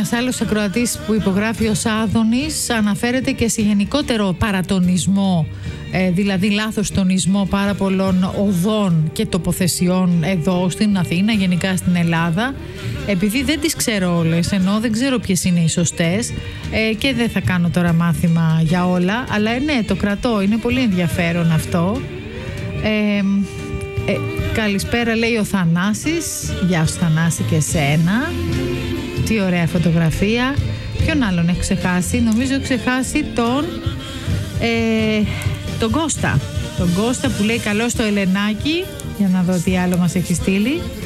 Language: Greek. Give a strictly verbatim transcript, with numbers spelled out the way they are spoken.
ένας άλλος ακροατής που υπογράφει ως Άδωνης αναφέρεται και σε γενικότερο παρατονισμό, ε, δηλαδή λάθος τονισμό πάρα πολλών οδών και τοποθεσιών εδώ στην Αθήνα, γενικά στην Ελλάδα. Επειδή δεν τις ξέρω όλες, ενώ δεν ξέρω ποιες είναι οι σωστές, ε, και δεν θα κάνω τώρα μάθημα για όλα, αλλά ε, ναι, το κρατώ, είναι πολύ ενδιαφέρον αυτό. Ε, ε, καλησπέρα, λέει ο Θανάσης. Γεια σου Θανάση και εσένα. Τι ωραία φωτογραφία. Ποιον άλλον έχω ξεχάσει? Νομίζω έχω ξεχάσει τον ε, τον Κώστα. Τον Κώστα που λέει καλώς το Ελενάκι. Για να δω τι άλλο μας έχει στείλει.